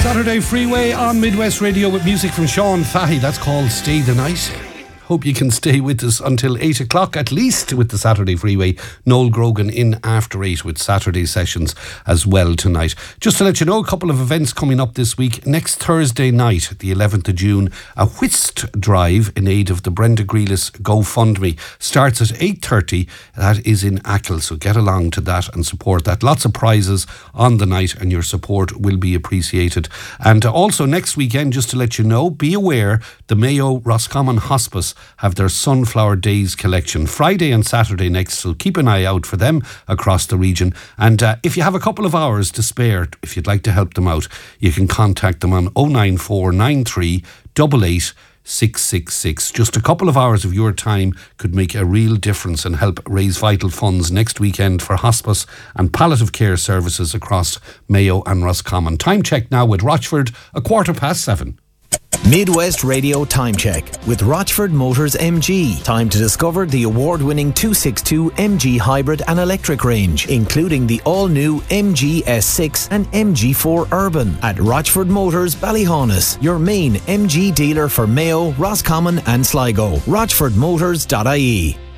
Saturday Freeway on Midwest Radio with music from Sean Fahey. That's called Stay the Night. Hope you can stay with us until 8 o'clock at least with the Saturday Freeway. Noel Grogan in after 8 with Saturday sessions as well tonight. Just to let you know, a couple of events coming up this week. Next Thursday night, the 11th of June, a whist drive in aid of the Brenda Grealis GoFundMe starts at 8:30. That is in Achill, so get along to that and support that. Lots of prizes on the night and your support will be appreciated. And also next weekend, just to let you know, be aware the Mayo Roscommon Hospice have their Sunflower Days collection Friday and Saturday next, so keep an eye out for them across the region. And if you have a couple of hours to spare, if you'd like to help them out, you can contact them on 09493 88 666. Just a couple of hours of your time could make a real difference and help raise vital funds next weekend for hospice and palliative care services across Mayo and Roscommon. Time check now with Rochford, 7:15. Midwest Radio Time Check with Rochford Motors MG. Time to discover the award-winning 262 MG hybrid and electric range, including the all-new MG S6 and MG4 Urban at Rochford Motors Ballyhaunis, your main MG dealer for Mayo, Roscommon and Sligo. RochfordMotors.ie.